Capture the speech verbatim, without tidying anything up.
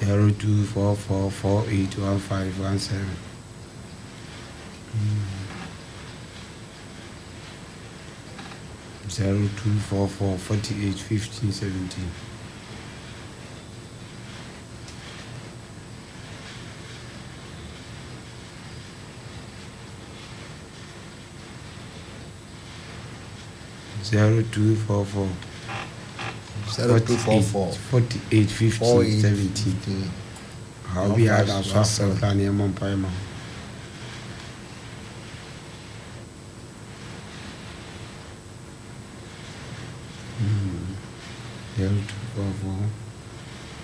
zero two four four four eight one five one seven. Zero two four four forty eight fifteen seventeen. Zero two four four zero two four four forty eight fifteen seventeen. I'll be out of Swassa, Planning, Montpellier.